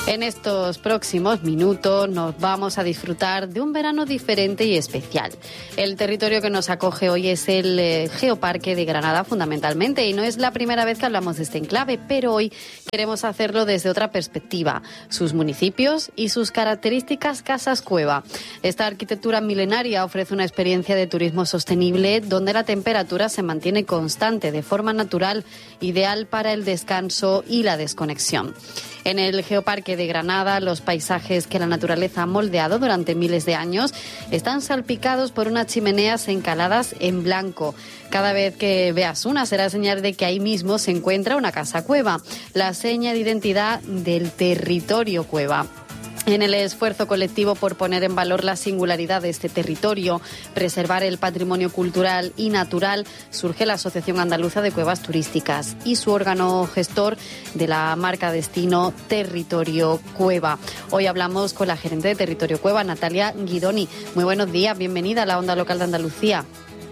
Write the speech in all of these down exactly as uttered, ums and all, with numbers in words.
En estos próximos minutos nos vamos a disfrutar de un verano diferente y especial. El territorio que nos acoge hoy es el eh, Geoparque de Granada, fundamentalmente, y no es la primera vez que hablamos de este enclave, pero hoy queremos hacerlo desde otra perspectiva, sus municipios y sus características casas-cueva. Esta arquitectura milenaria ofrece una experiencia de turismo sostenible donde la temperatura se mantiene constante de forma natural, ideal para el descanso y la desconexión. En el Geoparque de Granada, los paisajes que la naturaleza ha moldeado durante miles de años están salpicados por unas chimeneas encaladas en blanco. Cada vez que veas una será señal de que ahí mismo se encuentra una casa cueva, la seña de identidad del territorio cueva. En el esfuerzo colectivo por poner en valor la singularidad de este territorio, preservar el patrimonio cultural y natural, surge la Asociación Andaluza de Cuevas Turísticas y su órgano gestor de la marca destino Territorio Cueva. Hoy hablamos con la gerente de Territorio Cueva, Natalia Guidoni. Muy buenos días, bienvenida a la Onda Local de Andalucía.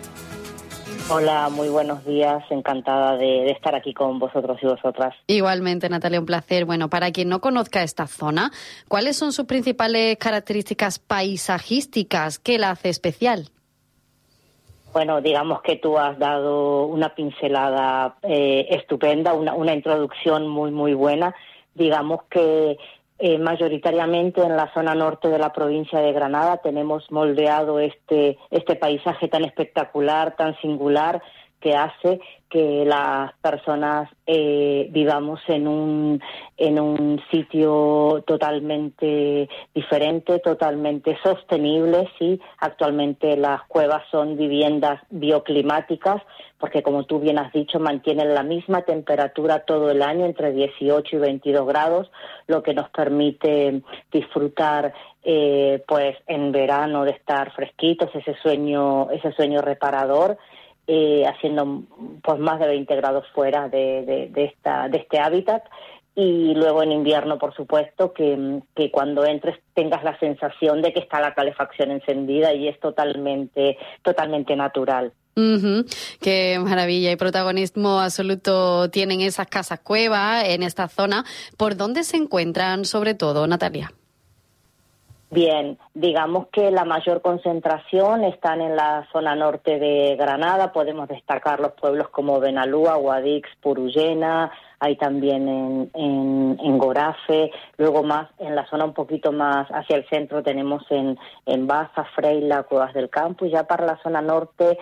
Hola, muy buenos días, encantada de, de estar aquí con vosotros y vosotras. Igualmente, Natalia, un placer. Bueno, para quien no conozca esta zona, ¿cuáles son sus principales características paisajísticas? ¿Qué la hace especial? Bueno, digamos que tú has dado una pincelada eh, estupenda, una, una introducción muy, muy buena. Digamos que Eh, mayoritariamente en la zona norte de la provincia de Granada tenemos moldeado este, este paisaje tan espectacular, tan singular, que hace que las personas eh, vivamos en un, en un sitio totalmente diferente, totalmente sostenible. Sí, actualmente las cuevas son viviendas bioclimáticas, porque como tú bien has dicho, mantienen la misma temperatura todo el año, entre dieciocho y veintidós grados, lo que nos permite disfrutar eh, pues en verano de estar fresquitos, ese sueño, ese sueño reparador. Eh, haciendo pues más de veinte grados fuera de, de, de, esta, de este hábitat, y luego en invierno, por supuesto, que, que cuando entres tengas la sensación de que está la calefacción encendida y es totalmente, totalmente natural. Uh-huh. Qué maravilla y protagonismo absoluto tienen esas casas cuevas en esta zona. ¿Por dónde se encuentran sobre todo, Natalia? Bien, digamos que la mayor concentración están en la zona norte de Granada. Podemos destacar los pueblos como Benalúa, Guadix, Purullena, hay también en, en, en Gorafe. Luego más en la zona un poquito más hacia el centro tenemos en, en Baza, Freila, Cuevas del Campo, y ya para la zona norte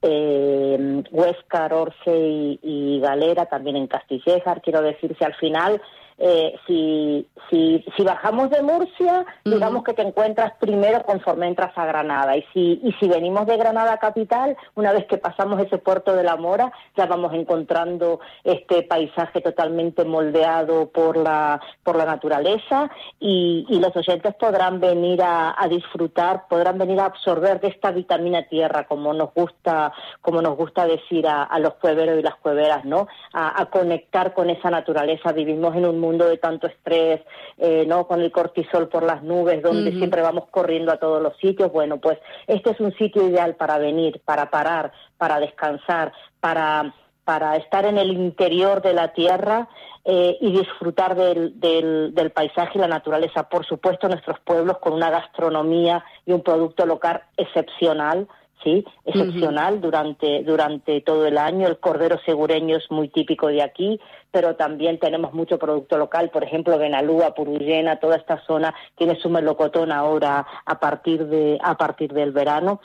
eh, Huéscar, Orce y, y Galera, también en Castillejar. Quiero decir, si al final Eh, si, si, si bajamos de Murcia, uh-huh, digamos que te encuentras primero conforme entras a Granada, y si, y si venimos de Granada capital, una vez que pasamos ese puerto de la Mora, ya vamos encontrando este paisaje totalmente moldeado por la, por la naturaleza, y, y los oyentes podrán venir a, a disfrutar, podrán venir a absorber de esta vitamina tierra, como nos gusta, como nos gusta decir a, a los cueveros y las cueveras, ¿no? A, a conectar con esa naturaleza. Vivimos en un mundo de tanto estrés, eh, no, con el cortisol por las nubes, donde uh-huh, siempre vamos corriendo a todos los sitios. Bueno, pues este es un sitio ideal para venir, para parar, para descansar, para, para estar en el interior de la tierra eh, y disfrutar del, del, del paisaje y la naturaleza. Por supuesto, nuestros pueblos con una gastronomía y un producto local excepcional, sí, excepcional uh-huh, durante durante todo el año. El cordero segureño es muy típico de aquí, pero también tenemos mucho producto local. Por ejemplo, Benalúa, Purullena, toda esta zona tiene su melocotón ahora a partir de a partir del verano.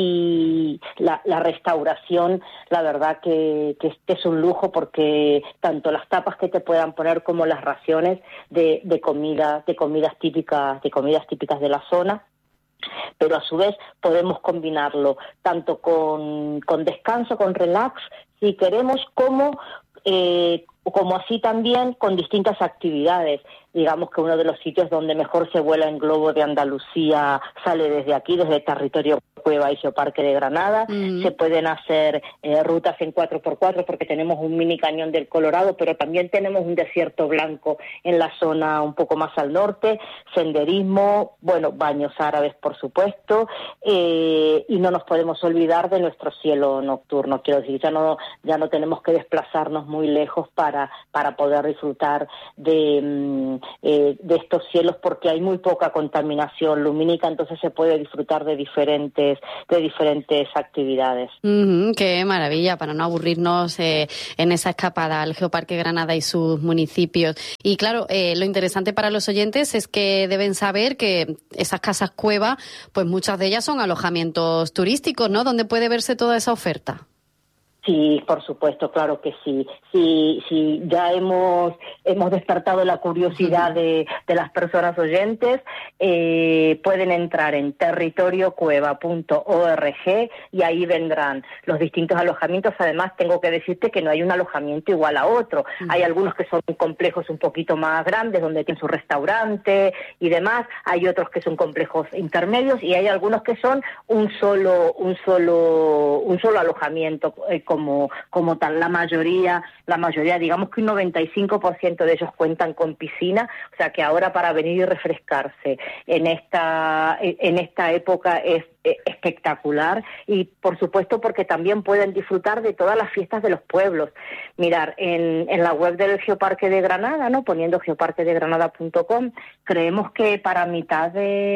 Y la, la restauración, la verdad que, que es un lujo, porque tanto las tapas que te puedan poner como las raciones de, de comida, de comidas típicas, de comidas típicas de la zona. Pero a su vez podemos combinarlo tanto con, con descanso, con relax, si queremos, como, eh, como así también con distintas actividades. Digamos que uno de los sitios donde mejor se vuela en globo de Andalucía sale desde aquí, desde Territorio Cueva y Geoparque de Granada. Mm. Se pueden hacer eh, rutas en cuatro por cuatro porque tenemos un mini cañón del Colorado, pero también tenemos un desierto blanco en la zona un poco más al norte, senderismo, bueno, baños árabes, por supuesto, eh, y no nos podemos olvidar de nuestro cielo nocturno. Quiero decir, ya no, ya no tenemos que desplazarnos muy lejos para para, para poder disfrutar de, eh, de estos cielos, porque hay muy poca contaminación lumínica, entonces se puede disfrutar de diferentes, de diferentes actividades. Uh-huh, qué maravilla, para no aburrirnos eh, en esa escapada al Geoparque Granada y sus municipios. Y claro, eh, lo interesante para los oyentes es que deben saber que esas casas cueva, pues muchas de ellas son alojamientos turísticos, ¿no? Donde puede verse toda esa oferta. Sí, por supuesto, claro que sí. Sí, sí, ya hemos hemos despertado la curiosidad de, de las personas oyentes. Eh, pueden entrar en territorio cueva punto org y ahí vendrán los distintos alojamientos. Además, tengo que decirte que no hay un alojamiento igual a otro. Uh-huh. Hay algunos que son complejos un poquito más grandes, donde tienen su restaurante y demás. Hay otros que son complejos intermedios y hay algunos que son un solo un solo un solo alojamiento. Eh, Como, como tal, la mayoría, la mayoría, digamos que un noventa y cinco por ciento de ellos cuentan con piscina, o sea que ahora para venir y refrescarse en esta, en esta época es espectacular, y por supuesto porque también pueden disfrutar de todas las fiestas de los pueblos. Mirar, en, en la web del Geoparque de Granada, ¿no? Poniendo geoparque de granada punto com, creemos que para mitad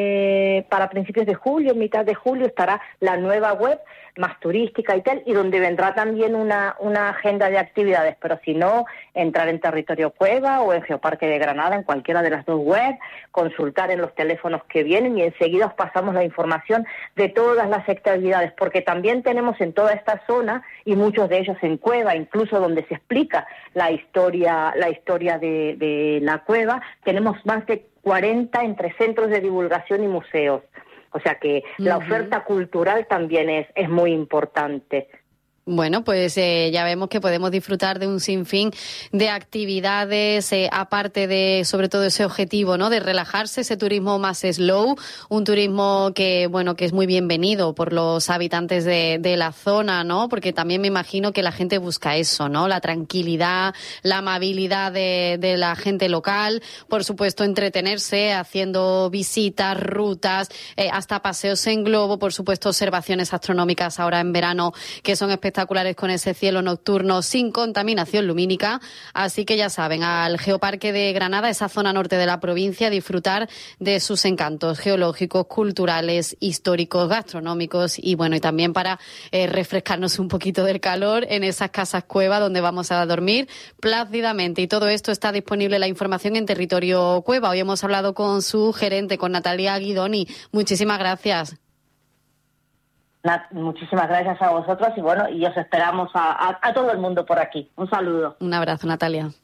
de, para principios de julio, mitad de julio estará la nueva web más turística y tal, y donde vendrá también una, una agenda de actividades, pero si no, entrar en Territorio Cueva o en Geoparque de Granada, en cualquiera de las dos webs, consultar en los teléfonos que vienen y enseguida os pasamos la información de todas las actividades, porque también tenemos en toda esta zona, y muchos de ellos en Cueva, incluso donde se explica la historia, la historia de, de la cueva, tenemos más de cuarenta entre centros de divulgación y museos. O sea que uh-huh. la oferta cultural también es, es muy importante. Bueno, pues eh, ya vemos que podemos disfrutar de un sinfín de actividades, eh, aparte de, sobre todo, ese objetivo, ¿no?, de relajarse, ese turismo más slow, un turismo que, bueno, que es muy bienvenido por los habitantes de, de la zona, ¿no?, porque también me imagino que la gente busca eso, ¿no?, la tranquilidad, la amabilidad de, de la gente local, por supuesto, entretenerse haciendo visitas, rutas, eh, hasta paseos en globo, por supuesto, observaciones astronómicas ahora en verano, que son espectaculares con ese cielo nocturno sin contaminación lumínica. Así que ya saben, al Geoparque de Granada, esa zona norte de la provincia, disfrutar de sus encantos geológicos, culturales, históricos, gastronómicos y bueno, y también para eh, refrescarnos un poquito del calor en esas casas cueva donde vamos a dormir plácidamente. Y todo esto está disponible, la información, en Territorio Cueva. Hoy hemos hablado con su gerente, con Natalia Guidoni. Muchísimas gracias. Nat, muchísimas gracias a vosotros y bueno, y os esperamos a, a, a todo el mundo por aquí. Un saludo. Un abrazo, Natalia.